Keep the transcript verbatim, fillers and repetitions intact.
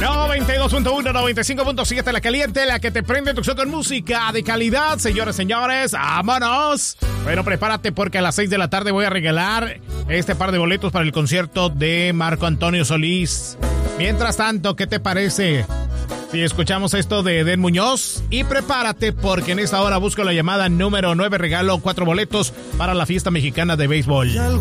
noventa y dos punto uno, noventa y cinco punto siete, la caliente, la que te prende tu show con música de calidad. Señores, señores, vámonos. Bueno, prepárate porque a las seis de la tarde voy a regalar este par de boletos para el concierto de Marco Antonio Solís. Mientras tanto, ¿qué te parece si escuchamos esto de Edén Muñoz? Y prepárate porque en esta hora busco la llamada número nueve, regalo cuatro boletos para la fiesta mexicana de béisbol.